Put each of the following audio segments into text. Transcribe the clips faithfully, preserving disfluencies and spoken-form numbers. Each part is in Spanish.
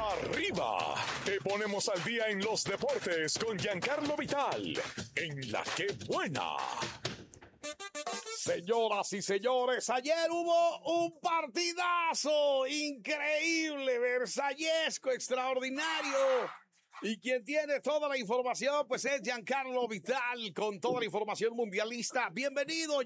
para arriba. Te ponemos al día en los deportes con Giancarlo Vital, en La Que Buena. Señoras y señores, ayer hubo un partidazo increíble, versallesco, extraordinario. Y quien tiene toda la información, pues es Giancarlo Vital, con toda la información mundialista. Bienvenido,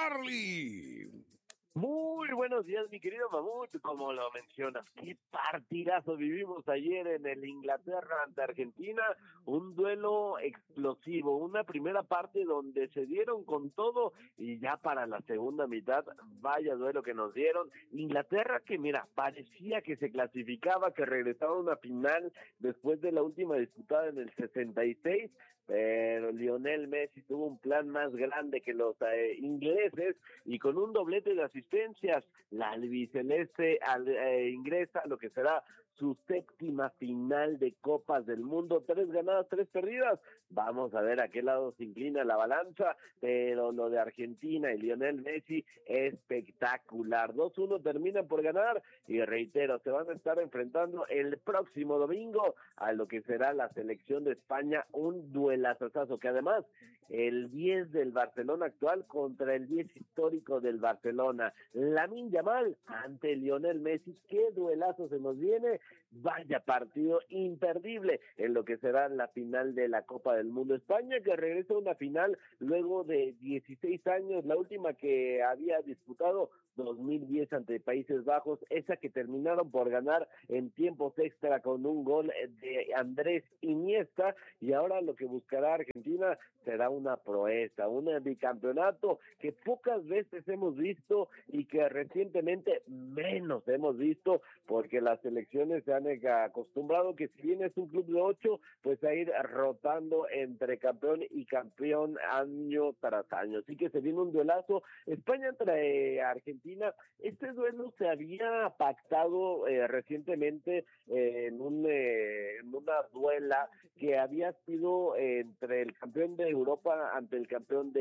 Giancarli. Muy buenos días, mi querido Mamut, como lo mencionas, qué partidazo vivimos ayer en el Inglaterra ante Argentina, un duelo explosivo, una primera parte donde se dieron con todo y ya para la segunda mitad, vaya duelo que nos dieron. Inglaterra que mira, parecía que se clasificaba, que regresaba a una final después de la última disputada en el sesenta y seis, pero Lionel Messi tuvo un plan más grande que los eh, ingleses y con un doblete de asistencias, la albiceleste al, eh, ingresa a lo que será su séptima final de Copas del Mundo, tres ganadas, tres perdidas. Vamos a ver a qué lado se inclina la balanza, pero lo de Argentina y Lionel Messi, espectacular. dos uno terminan por ganar y reitero, se van a estar enfrentando el próximo domingo a lo que será la selección de España, un duelazazazo que además el diez del Barcelona actual contra el diez histórico del Barcelona, Lamine Yamal ante Lionel Messi, qué duelazo se nos viene. Vaya partido imperdible en lo que será la final de la Copa del Mundo. España que regresa a una final luego de dieciséis años, la última que había disputado dos mil diez ante Países Bajos, esa que terminaron por ganar en tiempos extra con un gol de Andrés Iniesta, y ahora lo que buscará Argentina será una proeza, un bicampeonato que pocas veces hemos visto y que recientemente menos hemos visto, porque las selecciones se han acostumbrado que si bien es un club de ocho, pues a ir rotando entre campeón y campeón año tras año, así que se viene un duelazo. España entre Argentina. Este duelo se había pactado eh, recientemente eh, en, un, eh, en una duela que había sido eh, entre el campeón de Europa ante el campeón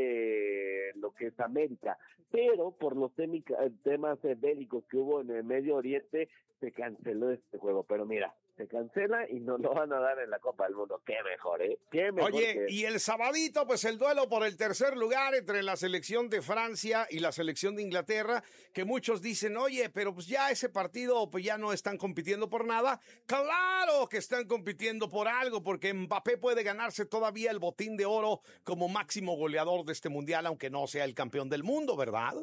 de lo que es América, pero por los temica, temas eh, bélicos que hubo en el Medio Oriente se canceló este juego, pero mira, se cancela y nos lo van a dar en la Copa del Mundo. Qué mejor, ¿eh? Qué mejor. Oye, que... y el sabadito, pues el duelo por el tercer lugar entre la selección de Francia y la selección de Inglaterra, que muchos dicen, oye, pero pues ya ese partido, pues ya no están compitiendo por nada. Claro que están compitiendo por algo, porque Mbappé puede ganarse todavía el botín de oro como máximo goleador de este mundial, aunque no sea el campeón del mundo, ¿verdad?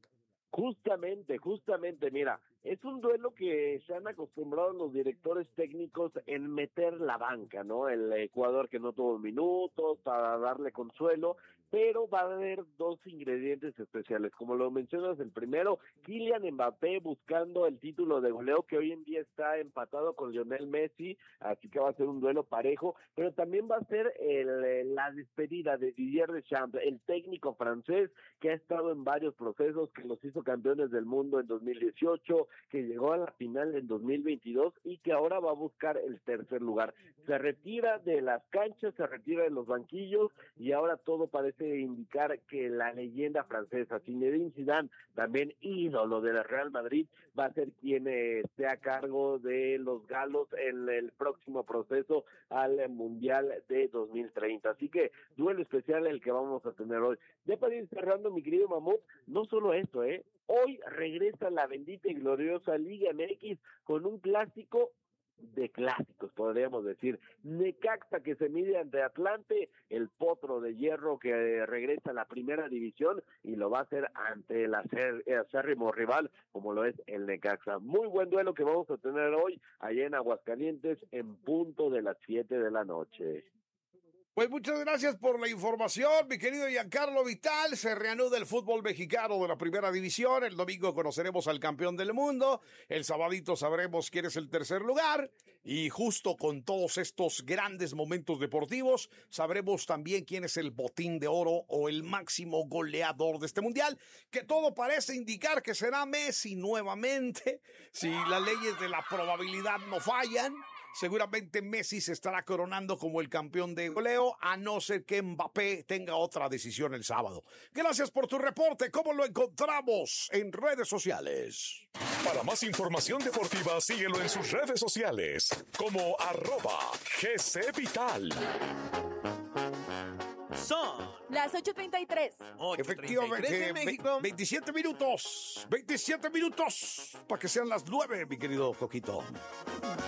Justamente, justamente, mira, es un duelo que se han acostumbrado los directores técnicos en meter la banca, ¿no? El Ecuador que no tuvo minutos para darle consuelo, pero va a haber dos ingredientes especiales, como lo mencionas. El primero, Kylian Mbappé buscando el título de goleo, que hoy en día está empatado con Lionel Messi, así que va a ser un duelo parejo, pero también va a ser el, la despedida de Didier Deschamps, el técnico francés que ha estado en varios procesos, que los hizo campeones del mundo en dos mil dieciocho, que llegó a la final en dos mil veintidós y que ahora va a buscar el tercer lugar. Se retira de las canchas, se retira de los banquillos y ahora todo parece indicar que la leyenda francesa, Zinedine Zidane, también ídolo del Real Madrid, va a ser quien eh, esté a cargo de los galos en el próximo proceso al Mundial de dos mil treinta. Así que duelo especial el que vamos a tener hoy. Ya para ir cerrando, mi querido Mamut, no solo esto, ¿eh? Hoy regresa la bendita y gloriosa Liga M X con un clásico de clásicos, podríamos decir. Necaxa que se mide ante Atlante, el Potro de Hierro que regresa a la primera división y lo va a hacer ante el acérrimo rival como lo es el Necaxa. Muy buen duelo que vamos a tener hoy allá en Aguascalientes en punto de las siete de la noche. Pues muchas gracias por la información, mi querido Giancarlo Vital. Se reanuda el fútbol mexicano de la primera división. El domingo conoceremos al campeón del mundo. El sabadito sabremos quién es el tercer lugar. Y justo con todos estos grandes momentos deportivos, sabremos también quién es el botín de oro o el máximo goleador de este mundial, que todo parece indicar que será Messi nuevamente, si las leyes de la probabilidad no fallan. Seguramente Messi se estará coronando como el campeón de goleo, a no ser que Mbappé tenga otra decisión el sábado. Gracias por tu reporte. ¿Cómo lo encontramos en redes sociales? Para más información deportiva, síguelo en sus redes sociales como arroba G C Vital. Son las ocho treinta y tres. Efectivamente, en México. veintisiete minutos, veintisiete minutos, para que sean las nueve, mi querido Coquito.